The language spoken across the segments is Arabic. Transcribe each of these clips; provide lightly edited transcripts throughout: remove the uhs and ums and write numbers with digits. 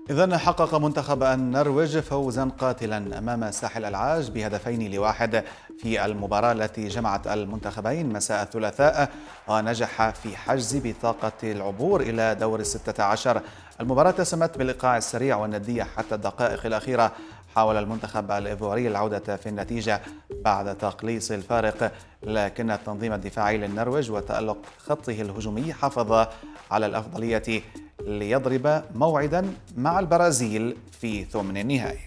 إذن حقق منتخب النرويج فوزا قاتلا أمام ساحل العاج ب2-1 في المباراة التي جمعت المنتخبين مساء الثلاثاء، ونجح في حجز بطاقة العبور إلى دور 16. المباراة تسمت بالإيقاع السريع والندية حتى الدقائق الأخيرة. حاول المنتخب الإيفواري العودة في النتيجة بعد تقليص الفارق، لكن التنظيم الدفاعي للنرويج وتألق خطه الهجومي حافظ على الأفضلية ليضرب موعدا مع البرازيل في ثمن النهائي.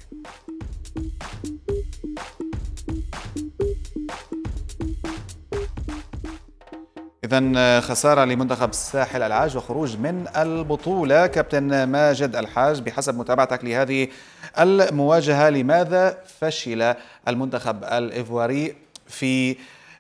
إذن خسارة لمنتخب ساحل العاج وخروج من البطولة. كابتن ماجد الحاج، بحسب متابعتك لهذه المواجهة، لماذا فشل المنتخب الإيفواري في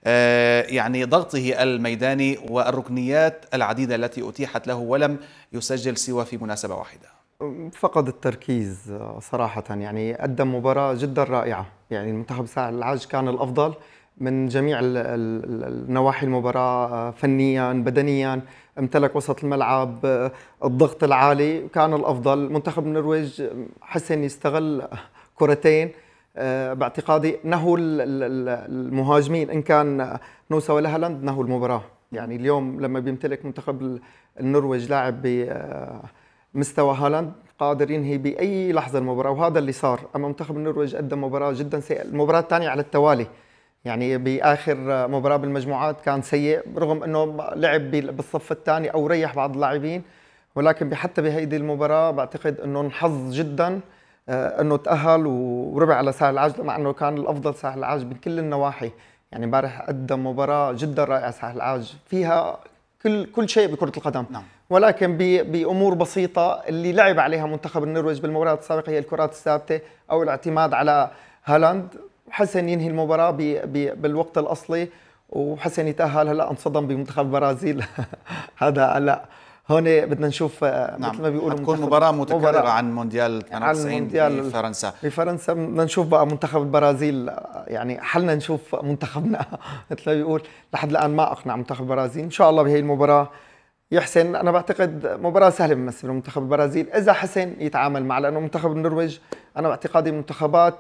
ضغطه الميداني والركنيات العديدة التي أتيحت له ولم يسجل سوى في مناسبة واحدة؟ فقد التركيز صراحة، قدم مباراة جدا رائعة. المنتخب ساحل العاج كان الأفضل من جميع النواحي المباراة، فنيا بدنيا، امتلك وسط الملعب، الضغط العالي كان الأفضل. منتخب النرويج حسن يستغل كرتين باعتقادي نهوا المهاجمين، إن كان نوسا ولا هالاند نهوا المباراة. اليوم لما بيمتلك منتخب النرويج لاعب بمستوى هالاند قادر ينهي بأي لحظة المباراة، وهذا اللي صار. أما منتخب النرويج قدم مباراة جدا سيئة، المباراة الثانية على التوالي. بآخر مباراة بالمجموعات كان سيء، رغم أنه لعب بالصف الثاني أو ريح بعض اللاعبين، ولكن حتى بهيدي المباراة بعتقد أنه انحظ جدا أنه تأهل وربع على ساحل العاج، مع أنه كان الأفضل ساحل العاج بكل النواحي. امبارح قدم مباراة جدا رائعة ساحل العاج، فيها كل شيء بكرة القدم. نعم. ولكن بأمور بسيطة اللي لعب عليها منتخب النرويج بالمباريات السابقة، هي الكرات الثابتة أو الاعتماد على هالاند. حسن ينهي المباراة بالوقت الأصلي وحسن يتأهل. هلا انصدم بمنتخب البرازيل هذا هلا هون بدنا نشوف مثل ما بيقولوا تكون مباراة متكررة عن مونديال 98 بفرنسا. بدنا نشوف بقى منتخب البرازيل، حلنا نشوف منتخبنا مثل ما بيقول. لحد الآن ما أقنع منتخب البرازيل. إن شاء الله بهي المباراة يحسن. أنا بعتقد مباراة سهلة بالنسبة لمنتخب البرازيل إذا حسن يتعامل مع، لأنه منتخب النرويج أنا باعتقادي منتخبات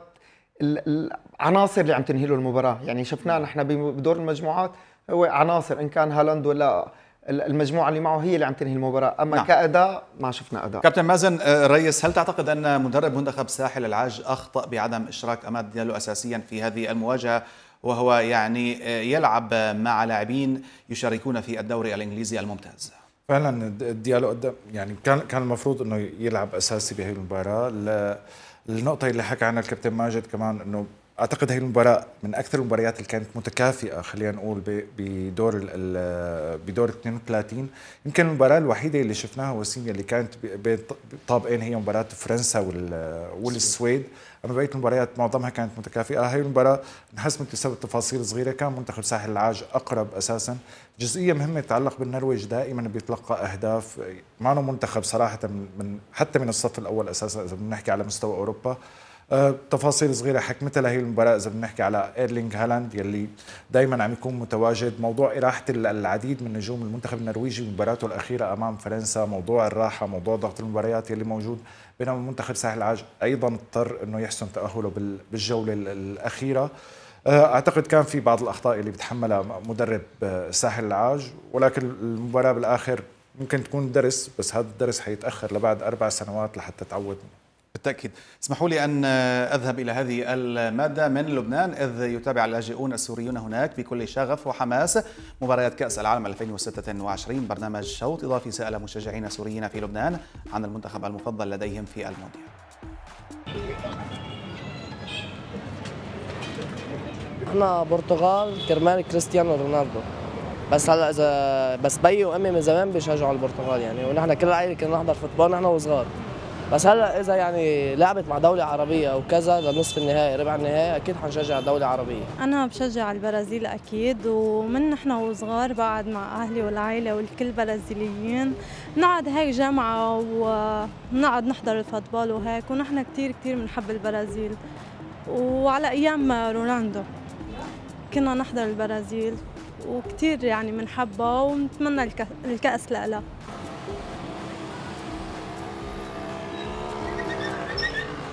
العناصر اللي عم تنهي له المباراة. شفناه نحن بدور المجموعات، هو عناصر إن كان هالاند ولا المجموعة اللي معه هي اللي عم تنهي المباراة. أما نعم. كأداء ما شفنا أداء. كابتن مازن ريس، هل تعتقد أن مدرب منتخب ساحل العاج أخطأ بعدم إشراك أماد ديالو أساسيا في هذه المواجهة، وهو يلعب مع لاعبين يشاركون في الدوري الإنجليزي الممتاز؟ فعلا ديالو قدم، كان المفروض أنه يلعب أساسي بهذه المباراة. النقطة اللي حكى عنها الكابتن ماجد كمان، أنه أعتقد هي المباراة من أكثر المباريات اللي كانت متكافئة، خلينا نقول بدور 32. يمكن المباراة الوحيدة اللي شفناها وسيمة اللي كانت بين طابقين هي مباراة فرنسا والسويد. أما بقية المباريات معظمها كانت متكافئة. هاي المباراة انحسمت بسبب تفاصيل صغيرة. كان منتخب ساحل العاج أقرب أساسا. جزئية مهمة تتعلق بالنرويج، دائما بيتلقى أهداف. معنا منتخب صراحة حتى من الصف الأول أساسا إذا بنحكي على مستوى أوروبا. تفاصيل صغيرة حكمتها لهي المباراة إذا بنحكي على إيرلينغ هالاند يلي دايما عم يكون متواجد. موضوع إراحة العديد من نجوم المنتخب النرويجي بمباراته الأخيرة أمام فرنسا، موضوع الراحة، موضوع ضغط المباريات يلي موجود. بينما المنتخب ساحل العاج أيضا اضطر أنه يحسن تأهله بالجولة الأخيرة. أعتقد كان في بعض الأخطاء اللي بتحملها مدرب ساحل العاج، ولكن المباراة بالآخر ممكن تكون درس، بس هذا الدرس حيتأخر لبعد 4 سنوات لحتى تعود. بالتأكيد. اسمحوا لي أن أذهب إلى هذه المادة من لبنان، إذ يتابع اللاجئون السوريون هناك بكل شغف وحماس مباريات كأس العالم 2026. برنامج شوط إضافي سأل مشجعين سوريين في لبنان عن المنتخب المفضل لديهم في المونديال. احنا برتغال كرمال كريستيانو رونالدو، بس هلا اذا بيي وامي من زمان بيشجعوا البرتغال، ونحن كل العائله كنا نحضر فوتبول نحن وصغار. بس هلا اذا لعبت مع دوله عربيه او كذا لنصف النهائي ربع النهائي اكيد حنشجع دوله عربيه. انا بشجع البرازيل اكيد، ومن نحن وصغار بقعد مع اهلي والعائله والكل برازيليين، نقعد هيك جمعه ونقعد نحضر الفوتبول وهيك، ونحن كثير بنحب البرازيل. وعلى ايام رونالدو كنا نحضر البرازيل وكثير بنحبها ونتمنى الكأس لها.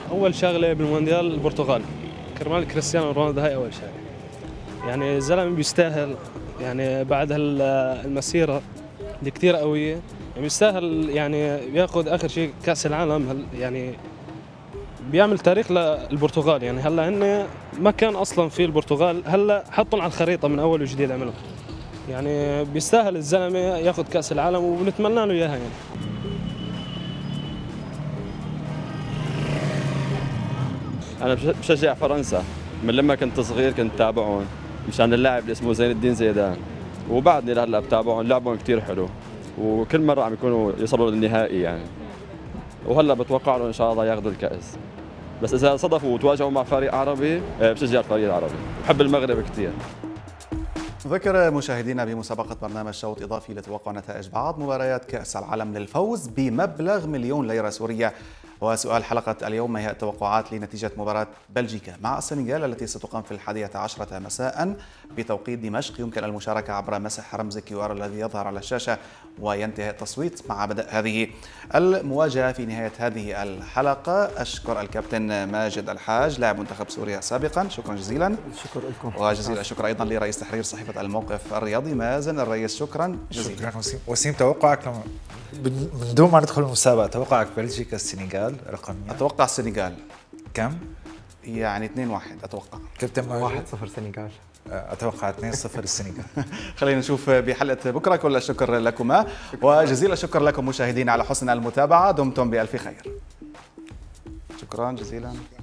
اول شغله بالمونديال البرتغال، كرمال كريستيانو رونالدو، هاي اول شغله. يعني الزلمه بيستاهل، يعني بعد المسيره اللي كثير قويه، يعني بيستاهل يعني ياخذ اخر شيء كاس العالم. يعني بيعمل تاريخ للبرتغال. يعني هلا هن ما كان اصلا في البرتغال، هلا حطهم على الخريطه من اول وجديد عملوا. يعني بيستاهل الزلمه ياخذ كاس العالم وبنتمنى له اياها يعني. أنا بشجع فرنسا من لما كنت صغير، كنت تابعهم مشان اللاعب اللي اسمه زين الدين زيدان، وبعدني لهلا بتابعهم، لعبهم كثير حلو وكل مرة عم يكونوا يوصلوا للنهائي يعني. وهلا بتوقع له إن شاء الله ياخذوا الكأس، بس إذا صدفوا وتواجهوا مع فريق عربي بشجع الفريق العربي، بحب المغرب كثير. نذكر مشاهدينا بمسابقة برنامج شوط إضافي لتوقع نتائج بعض مباريات كأس العالم للفوز بمبلغ 1,000,000 ليرة سورية. وسؤال حلقة اليوم: ما هي التوقعات لنتيجة مباراة بلجيكا مع السنغال التي ستقام في 11 مساء بتوقيت دمشق؟ يمكن المشاركة عبر مسح رمز QR الذي يظهر على الشاشة، وينتهي التصويت مع بدء هذه المواجهة. في نهاية هذه الحلقة أشكر الكابتن ماجد الحاج لاعب منتخب سوريا سابقا، شكرا جزيلا. شكرا لكم. وجزيل الشكر أيضا لرئيس تحرير صحيفة الموقف الرياضي مازن الرئيس، شكرا جزيلا. شكرا وسيم. توقعك من دون ما ندخل المسابقة، توقعك بلجيكا السنغال رقميا؟ أتوقع السنغال. كم؟ يعني 2-1 أتوقع. كابتن 1-0 سنغال. أتوقع 2-0 السنغال. خلينا نشوف بحلقة بكرة. كل الشكر لكما وجزيل الشكر لكم مشاهدينا على حسن المتابعة. دمتم بألف خير. شكرا جزيلا.